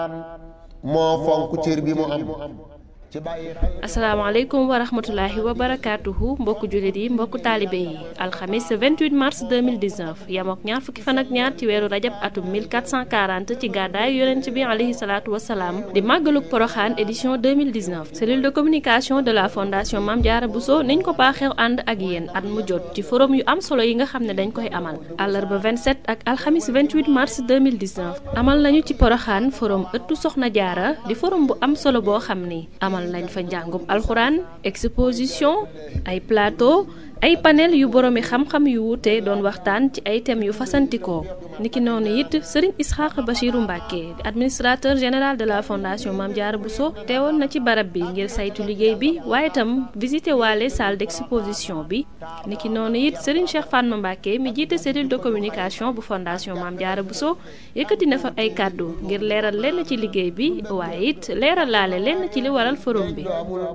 moo fonk cër bi mu am. asalaamaaleykum wa rahmatulahi wa barakaatuhu mbokku jullit yi mbokku taalibe yi alxamis 28 mars 2019 yamook ñaar fukki fan ak ñaar ci weeru rajab atum 1440 ci gàddaayu yonent bi alayhi salaatu wasalaam di màggaluk poroxaan édition 2019 cellule de communication de la fondation Mame Diarra Bousso niñ ko baaxew ànd ak yéen at mu jot ci forum yu am solo yi nga xam ne dañ koy amal àllarba 27 ak alxamis 28 mars 2019 amal nañu ci poroxaan forum ëttu soxna jaara di forum bu am solo boo xam ni amal lañ fa njàngum alxuraan exposition ay plateau ay panel yu boroomi xam-xam yu wuute doon waxtaan ci ay thèmes yu fasantikoo niki noonu it Serigne Ishaq Bachirou Mbacké administrateur général de la fondation Mame Diarra Bousso teewoon na ci barab bi ngir saytu liggéey bi waaye itam visité waale salle d'exposition bi niki noonu it Serigne Cheikh Fatma Mbacké mi jiite cellule de communication bu fondation Mame Diarra Bousso yëkkati na fa ay kàddu ngir leeral lenn ci liggéey bi waaye it leeral laale lenn ci li waral forum bi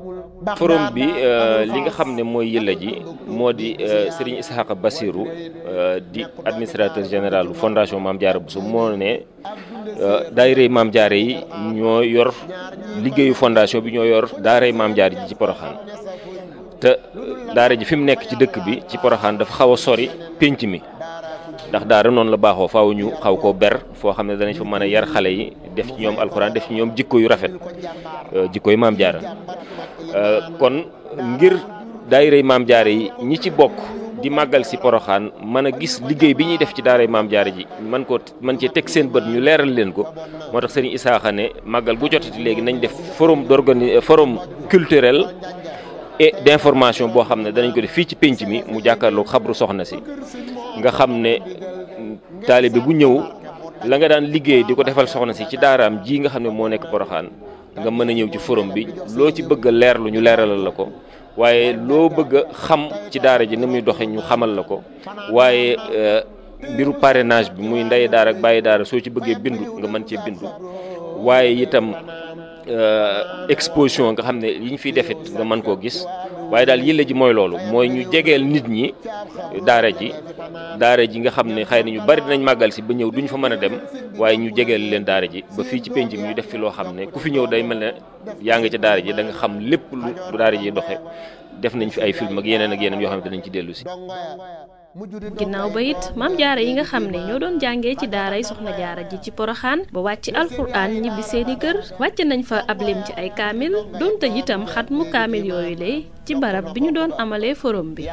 li nga xam ne mooy yëlla ji moo di Serigne Ishaq Bachirou di administrateur général fondation Mame Diarra Bousso moo ne daayirey Mame Diarra yi ñoo yor liggéeyu fondation bi ñoo yor daaray Mame Diarra ji ci Porokhane te daara ji fi mu nekk ci dëkk bi ci Porokhane dafa xaw a sori pénc mi ndax daara noonu la baaxoo faaw ñu xaw koo ber foo xam ne danañ fa mën a yar xale yi def ci ñoom alxuraan def ci ñoom jikko yu rafet jikko yu Mame Diarra kon ngir daayirey Mame Diarra yi ñi ci bokk di màggal si Porokhane mën a gis liggéey bi ñuy def ci daaray Mame Diarra ji man cee teg seen bët ñu leeral leen ko moo tax Serigne Isaaxa ne màggal bu jotati léegi nañ def forum culturel et d'information boo xam ne danañ ko def fii ci pénc mi mu jàkkaarloo xabru soxna si nga xam ne taalibe bu ñëw la nga daan liggéey di ko defal soxna si ci daaraam ji nga xam ne moo nekk Porokhane nga mën a ñëw ci forum bi loo ci bëgg a leerlu ñu leeralal la ko waaye loo bëgg a xam ci daara ji ni muy doxe ñu xamal la ko waaye mbiru parrainage bi muy ndey daara ak bàyyi daara soo ci bëggee bindu nga mën cee bindu waaye itam exposition nga xam ne yi ñu fiy defit nga mën koo gis waaye daal yëlla ji mooy loolu mooy ñu jegeel nit ñi daara ji nga xam ne xëy na ñu bari dinañ màggal si ba ñëw duñ fa mën a dem waaye ñu jegeel leen daara ji ba fii ci penc mi ñu def fi loo xam ne ku fi ñëw day mel ne yaa nga ci daara ji da nga xam lépp lu daara ji doxe def nañ fi ay film ak yeneen yoo xam ne dinañ ci dellu si. ginnaaw ba it Mame Diarra yi nga xam ne ñoo doon jàngee ci daaray soxna jaara ji ci Porokhane ba wàcc alxuraan ñibbi seeni kër wàcc nañ fa ab lim ci ay kaamil doon tëj itam xat mu kaamil yooyu lay ci barab bi ñu doon amalee forum bi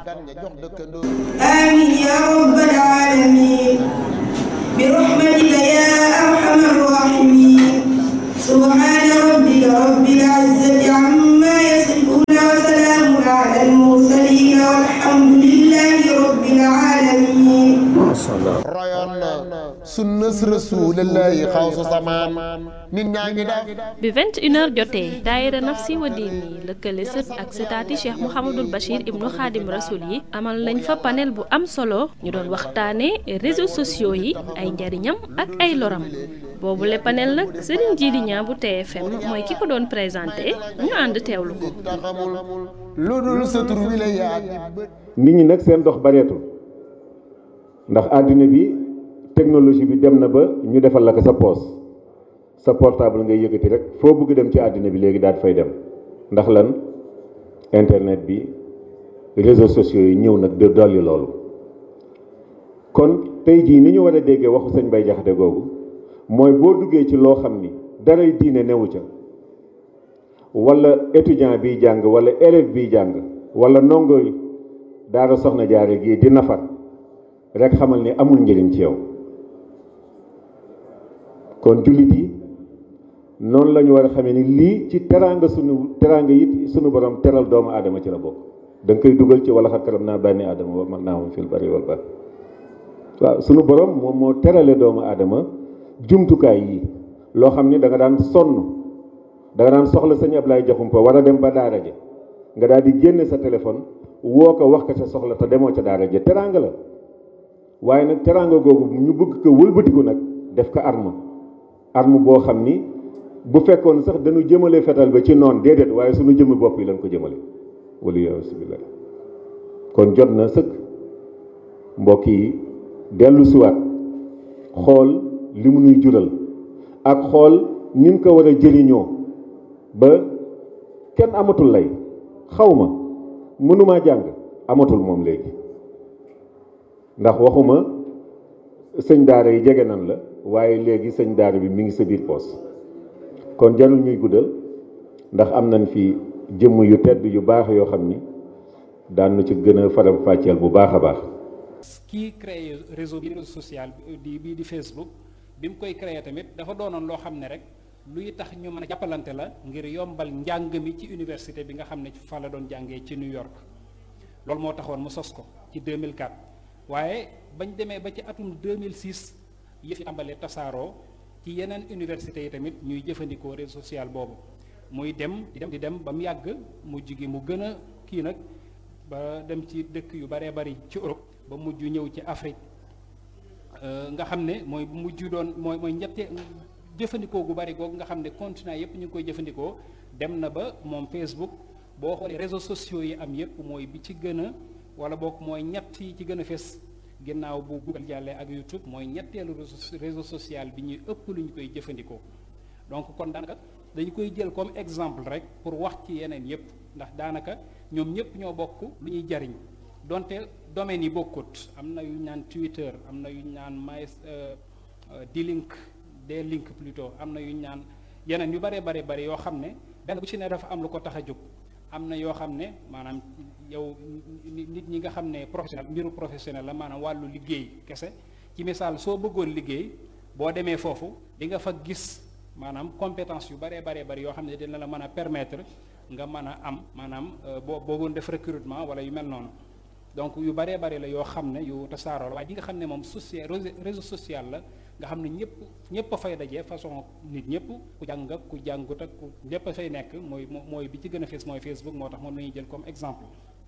amin ya rabbal alamin bi rahmatika ya arhamar rahimin subhana rabbika rabbil izzati amma yasifun wa salamun ala al mursalin walhamdulillahi rabbil alamin royoon na sunnas rasulillahi xawsu samaan nit ñaa ngi def bi 21h jotee daayira Nafsi wa Diini lëkkale sët ak sëtaati Cheikh Mouhamadul Bachir ibnu Xaadim Rasul yi amal nañ fa panel bu am solo ñu doon waxtaane réseaux sociaux yi ay njariñam ak ay loram boobu le panel nag Serigne Djily Niang bu TFM mooy ki ko doon présenté ñu ànd teewlu ko lu dul sa tur wi la yaa nit ñi nag seen dox bareetul ndax àddina bi technologie bi dem na ba ñu defal la ko sa poos sa portable ngay yëkkati rek foo bëgg dem ci àddina bi léegi daal fay dem ndax lan internet bi réseaux sociaux yi ñëw nag de dolli loolu kon tey jii ni ñu war a déggee waxu sëñ Bay Jaxate googu mooy boo duggee ci loo xam ni daray diine newu ca wala étudiant biy jàng wala élève biy jàng wala ndongo daara soxna jaare gii di nafar rek xamal ni amul njëriñ ci yow kon jullit yi noonu la ñu war a xamee ni lii ci teraanga it sunu borom teral doomu aadama ci la bokk da nga koy dugal ci wala xat karam naa bànni aadama wa mag naa moom fil bari wal bahr waaw sunu borom moom moo terale doomu aadama jumtukaay yi loo xam ni da nga daan sonn da nga daan soxla sëñ Ablaye Jaxumpa war a dem ba daara ja nga daal di génne sa téléphone woo ko wax ko sa soxla te demoo ca daara ja teraanga la waaye nag teraanga googu ñu bëgg ko wëlbatiku nag def ko arme boo xam ni bu fekkoon sax dañu jëmale fetal ba ci noon déedéet waaye suñu jëmmi bopp yi lañ ko jëmale wala yasubillah kon jot na sëkk mbokk yi dellu siwaat xool li mu nuy jural ak xool ni mu ko war a jëriñoo ba kenn amatul lay xaw ma mënumaa jàng amatul moom léegi ndax waxuma sëñ daara yi jege nan la waaye léegi sëñ daara bi mi ngi sa biir poos kon jarul ñuy guddal ndax am nañ fi jëmm yu tedd yu baax yoo xam ni daan na ci gën a faram fàcceel bu baax a baax. kii créé réseau social bii di Facebook bi mu koy créé tamit dafa doonoon loo xam ne rek luy tax ñu mën a jàppalante la ngir yombal njàng mi ci université bi nga xam ne fa la doon jàngee ci New York loolu moo taxoon mu sos ko ci 2004 waaye bañ demee ba ci atum 2006 yëf yi tàmbalee tasaaroo ci yeneen université yi tamit ñuy jëfandikoo réseau social boobu muy dem di dem ba mu yàgg mujj gi mu gën a kii nag ba dem ci dëkk yu baree bari ci Europe ba mujj ñëw ci Afrique nga xam ne mooy mujj doon mooy ñette jëfandikoo gu bari googu nga xam ne continent yépp ñu ngi koy jëfandikoo dem na ba moom Facebook boo xoolee réseaux sociaux yi am yépp mooy bi ci gën a wala boog mooy ñett yi ci gën a fes ginnaaw bu Google jàllee ak YouTube mooy ñetteelu réseau social bi ñuy ëpp lu ñu koy jëfandikoo donc kon daanaka dañu koy jël comme exemple rek pour wax ci yeneen yépp ndax daanaka ñoom ñëpp ñoo bokk lu ñuy jariñ donte domaines yi bokkut am na yu ñaan Twitter am na yu ñaan D-Link plutôt am na yu ñaan yeneen yu bare bari yoo xam ne benn bu ci ne dafa am lu ko tax a jóg am na yoo xam ne maanaam yow nit ñi nga xam ne professionnel mbiru professionnel la maanaam wàllu liggéey kese ci misaal soo bëggoon liggéey boo demee foofu di nga fa gis maanaam compétence yu bare bari yoo xam ne dina la mën a permettre nga mën a am maanaam boo bëggoon def recrutement wala yu mel noonu donc yu baree bari la yoo xam ne yu tasaaroo la waaye di nga xam ne moom réseau social la nga xam ne ñëpp a fay daje façon nit ñëpp ku jàng ak ku jàngut ak ku ñëpp a fay nekk mooy bi ci gën a fees mooy Facebook moo tax moom la ñuy jël comme exemple.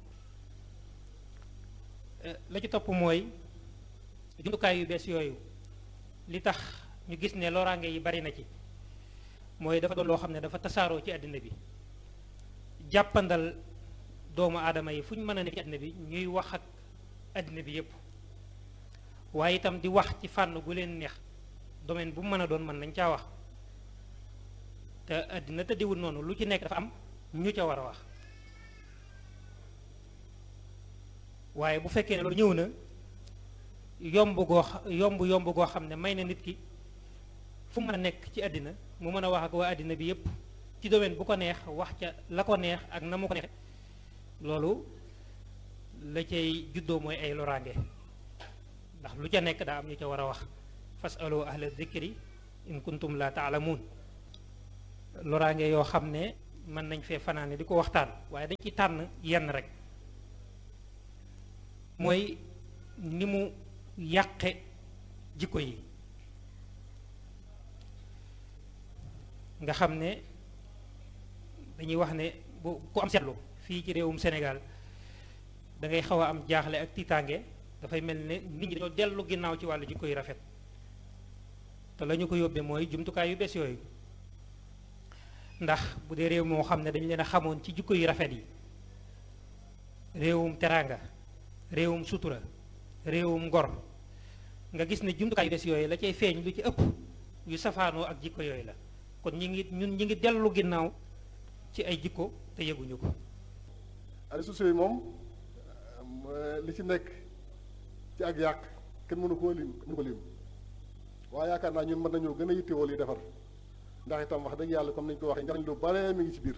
la ci topp mooy jumtukaay yu bees yooyu li tax ñu gis ne loraange yi bari na ci mooy dafa doon loo xam ne dafa tasaaroo ci àddina bi jàppandal doomu aadama yi fu ñu mën a nekk ci àddina bi ñuy wax ak àddina bi yépp waaye itam di wax ci fànn gu leen neex domaine bu mu mën a doon mën nañ caa wax te àddina tëddiwul noonu lu ci nekk dafa am ñu ca war a wax waaye bu fekkee ne loolu ñëw na yomb goo xam ne may na nit ki fu mu mën a nekk ci àddina mu mën a wax ak waa àddina bi yépp ci domaine bu ko neex wax ca la ko neex ak na mu ko neexe loolu la cay juddoo mooy ay loraange ndax lu ca nekk daa am ñu ca war a wax fasalu ahla dhikri in kuntum la taalamuun loraange yoo xam ne mën nañ fee fanaane di ko waxtaan waaye dañ ci tànn yenn rek mooy ni mu yàqe jikko yi nga xam ne dañuy wax ne bu ku am seetlu fii ci réewum Sénégal da ngay xaw a am jaaxle ak tiitaange dafay mel ne nit ñi dañoo dellu ginnaaw ci wàllu jikko yu rafet te la ñu ko yóbbee mooy jumtukaay yu bees yooyu ndax bu dee réew moo xam ne dañu leen a xamoon ci jikko yu rafet yi réewum teraanga réewum sutura réewum ngor nga gis ne jumtukaay yu bees yooyu la cay feeñ lu ci ëpp yu safaanoo ak jikko yooyu la kon ñi ngi dellu ginnaaw ci ay jikko te yëguñu ko. réseaux sociaux yi moom li ci nekk ci ak yàq kenn mënu ko lim waaye yaakaar naa ñun mën nañoo gën a yittewoo li defar ndax itam wax dëgg yàlla comme nañu ko waxee njariñ lu bare mi ngi ci biir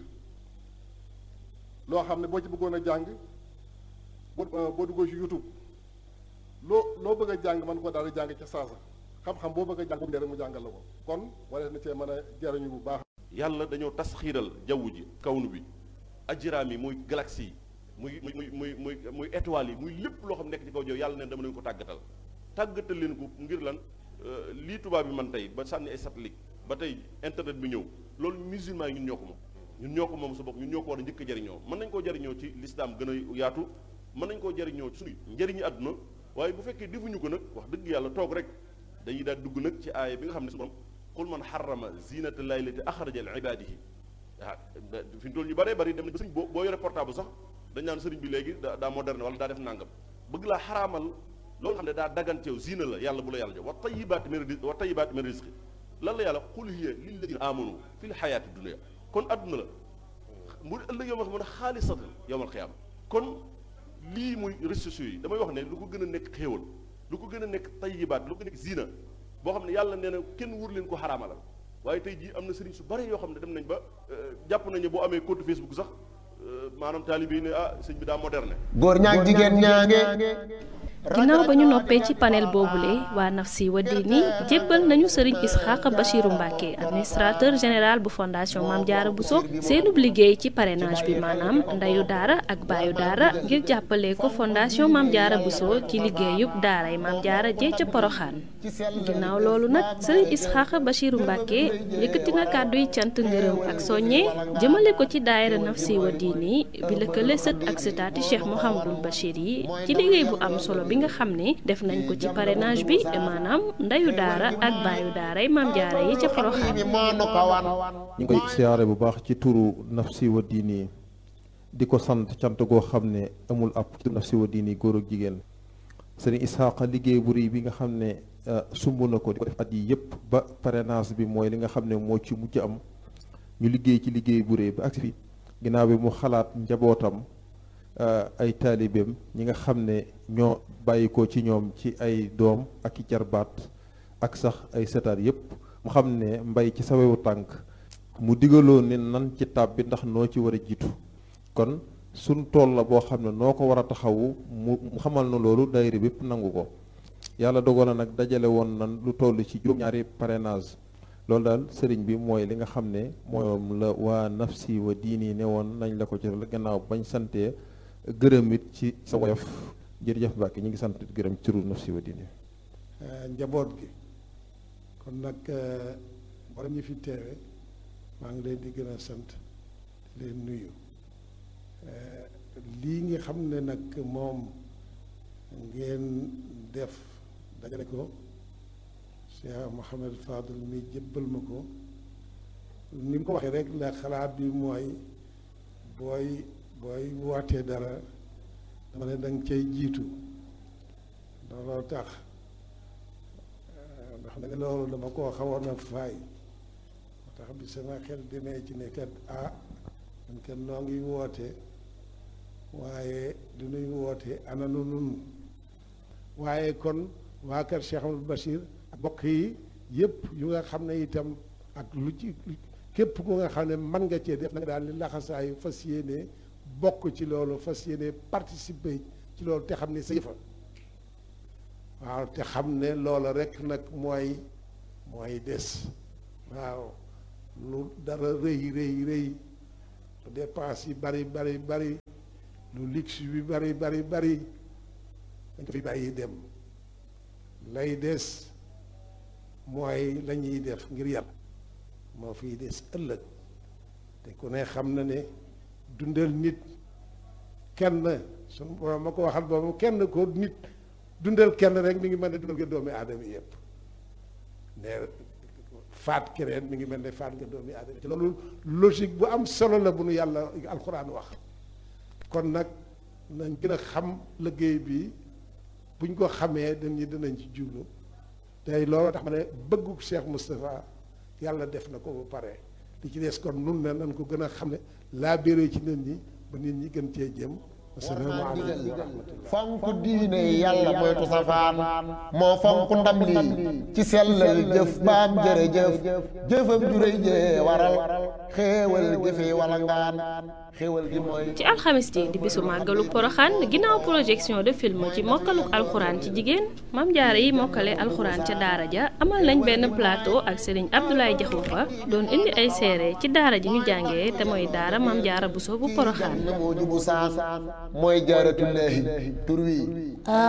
loo xam ne boo ci bëggoon a jàng boo duggoo ci YouTube loo bëgg a jàng mën ko daal di jàng ca saasa xam-xam boo bëgg a jàng bu rek mu jàngal la ko kon wala na cee mën a jariñu bu baax. yàlla dañoo tasxiiral jaww ji kawnu bi ajraam yi muy galaxie yi muy étoiles yi muy lépp loo xam nekk ci kaw jaww yàlla ne dama leen ko tàggatal leen ko ngir lan lii tubaab bi man tey ba sànni ay satellite ba tey internet bi ñëw loolu musulman yi ñun ñoo ko moom sa bopp ñun ñoo ko war a njëkk a jariñoo mën nañ koo jariñoo ci lislaam gën a yaatu mën nañ koo jariñoo ci suñu njëriñu àdduna waaye bu fekkee defuñu ko nag wax dëgg yàlla toog rek dañuy daal dugg nag ci aaya bi nga xam ne suñu borom qul man xarama zinata llahi lati axraja li ibadihi waaw fi mu toll ñu bëree bëri dem na ba sëriñ boo yore portable sax dañ naan sëriñ bi léegi daa moderne wala daa def nàngam bëgg laa xaraamal loolu xam ne daa daganteew zina la yàlla bu la yàlla jox wa tayyibaati min rizqi lan la yàlla qul hiya lilladina amanu fil xayaati dunia kon adduna la mu ëllëg yow ma xam ne xaalisatan yowmal xiyaama kon lii muy réseaux sociaux yi damay wax ne lu ko gën a nekk xéewal lu ko gën a nekk tayyibaat lu ko nekk zina boo xam ne yàlla nee na kenn wur leen ko xaraamalal waaye tey jii am na sëriñ su bari yoo xam ne dem nañ ba jàpp nañu boo amee compte Facebook sax maanaam taalibe yi ne sëñ bi daa moderne. góor ñaag jigéen ñaange. ginnaaw ba ñu noppee ci panel boobule waa Nafsi wa Diini jébbal nañu sëriñ Isxaaq Bachiru Mbàkke administrateur général bu fondation Mame Diarra Bousso seenub liggéey ci parrainage bi maanaam ndeyu daara ak baayu daara ngir jàppale ko fondation Mame Diarra Bousso ci liggéeyub daaray Mame Diarra jee ca Poroxaan ginnaaw loolu nag sëriñ Isxaaq Bachiru Mbàkke yëkkati na kàdduy cant ngërëm ak soññe jëmale ko ci daayira Nafsi wa Diini bi lëkkale sët ak sëtaati Cheikh Mouhamadul Bachir yi ci liggéey bu am solo bi nga xam ne def nañ ko ci parrainage bi maanaam ndeyu daara ak baayu daaray Mame Diarra yi ca Poroxaan ñu ngi koy siyaare bu baax ci turu Nafsi wa Diini di ko sant cant goo xam ne amul ab turu Nafsi wa Diini góor ak jigéen sëriñ Isxaaqa liggéey bu rëy bi nga xam ne sumb na ko di ko def at yi yëpp ba parrainage bi mooy li nga xam ne moo ci mujj am ñu liggéey ci liggéey bu rëy ba agsi fi ginnaaw bi mu xalaat njabootam ay taalibeem ñi nga xam ne ñoo bàyyi ko ci ñoom ci ay doom ak i jarbaat ak sax ay setaat yépp mu xam ne mbay ci sawewu tànk mu digaloo ne nan ci tab bi ndax noo ci war a jiitu kon suñ tool la boo xam ne noo ko war a taxawu mu xamal na loolu daayira bépp nangu ko yàlla dogal na nag dajale woon nan lu toll ci juróom-ñaari parrainage loolu daal sëriñ bi mooy li nga xam ne moom la waa Nafsi wa Diini ne woon nañ la ko ci gannaaw bañ santee gërëm it ci sa woyof jërëjëf Mbàkke ñu ngi sant gërëm ci turu Nafsi wa Diini njaboot gi kon nag wala ñu fi teewe maa ngi leen di gën a sant di leen nuyu lii nga xam ne nag moom ngeen def dajale ko Cheikh Mouhamed Fadel mi jëbbal ma ko ni mu ko waxee rek la xalaat bi mooy booy wootee dara dama ne danga cay jiitu looloo tax ndax nag loolu dama koo xawoon a faay moo tax bi sama xel demee ci ne kat man kat noo ngi woote waaye du nuy woote ana nu nun waaye kon waa kër Cheikh Amadou Bachir ak bokk yi yëpp yu nga xam ne itam ak lu ci képp ku nga xam ne mën nga cee def na nga daal di laxasaayu fas yéene bokk ci loolu fas yéene participer ci loolu te xam ne sa yëfa waaw te xam ne loola rek nag mooy des waaw lu dara rëy lu dépense yi bari lu luxe bi bari dañ ko fi bàyyi dem lay des mooy la ñuy def ngir yàlla moo fiy des ëllëg te ku ne xam na ne dundal nit kenn suñu borom ma ko waxal boobu kenn ko nit dundal kenn rek mi ngi mel ne dundal nga doomi aadama yëpp ne faat keneen mi ngi mel ne faat nga doomi aadama ci loolu logique bu am solo la bu nu yàlla alxuraan wax kon nag nañ gën a xam liggéey bi buñ ko xamee dinañ ci jublu tey loolu tax ma ne bëggu Cheikh Moustapha yàlla def na ko ba pare li ci des kon nun ne nañ ko gën a xam ne laa béré ci nit ñi ba nit ñi gën cee jëm asalaamaaleykum wa rahmatullah fonk diine yàlla moytu safaan moo fonk ndam lii ci sellal jëf baam jërëjëf jëfam juréy jee waral xéewal jëfe wala ngaan xéewal gi mooy ci alxamis ji di bisu màggalu Poroxaan ginnaaw projection de film ci mokkaluk alxuraan ci jigéen Mame Diarra yi mokkale alxuraan ca daara ja amal nañ benn plateau ak Serigne Abdoulaye Diakhoumpa doon indi ay seere ci daara ji ñu jàngee te mooy daara Mame Diarra Bousso bu Poroxaan mooy jaaratullaahi tur wi